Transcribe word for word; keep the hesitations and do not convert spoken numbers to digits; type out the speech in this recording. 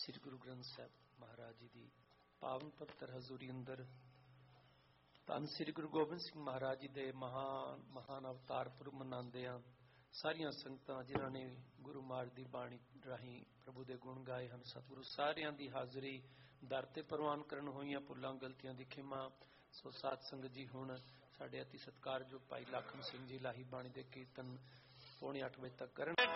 ਸ੍ਰੀ ਗੁਰੂ ਗ੍ਰੰਥ ਸਾਹਿਬ ਮਹਾਰਾਜ ਜੀ ਦੀ ਪਾਵਨ ਪਵਿੱਤਰ ਹਜ਼ੂਰੀ ਅੰਦਰ ਧੰਨ ਸ੍ਰੀ ਗੁਰੂ ਗੋਬਿੰਦ ਸਿੰਘ ਮਹਾਰਾਜ ਜੀ ਦੇ ਮਹਾਨ ਮਹਾਨ ਅਵਤਾਰ ਪੁਰਬ ਮਨਾਉਂਦੇ ਹਾਂ। ਸਾਰੀਆਂ ਸੰਗਤਾਂ ਜਿਨ੍ਹਾਂ ਨੇ ਗੁਰੂ ਮਹਾਰਾਜ ਦੀ ਬਾਣੀ ਰਾਹੀਂ ਪ੍ਰਭੂ ਦੇ ਗੁਣ ਗਾਏ ਹਨ, ਸਤਿਗੁਰੂ ਸਾਰਿਆਂ ਦੀ ਹਾਜ਼ਰੀ ਦਰ ਤੇ ਪ੍ਰਵਾਨ ਕਰਨ ਹੋਈਆਂ, ਭੁੱਲਾਂ ਗਲਤੀਆਂ ਦੀ ਖਿਮਾ। ਸੋ ਸਾਧ ਸੰਗਤ ਜੀ, ਹੁਣ ਸਾਡੇ ਅਤੀ ਸਤਿਕਾਰਯੋਗ ਭਾਈ ਲਖਨ ਸਿੰਘ ਜੀ ਲਾਹੀ ਬਾਣੀ ਦੇ ਕੀਰਤਨ ਪੌਣੇ ਅੱਠ ਵਜੇ ਤੱਕ ਕਰਨ।